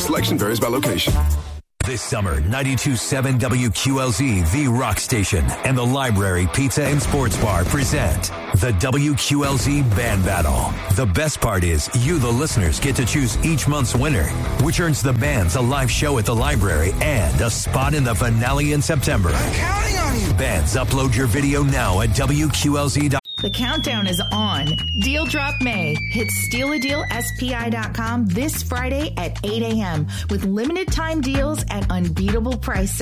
Selection varies by location. This summer, 92.7 WQLZ, the rock station, and the Library Pizza and Sports Bar present the WQLZ Band Battle. The best part is you, the listeners, get to choose each month's winner, which earns the bands a live show at the library and a spot in the finale in September. I'm counting on you. Bands, upload your video now at WQLZ.com. The countdown is on. Deal Drop May. Hit stealadealspi.com this Friday at 8 a.m. with limited time deals at unbeatable prices.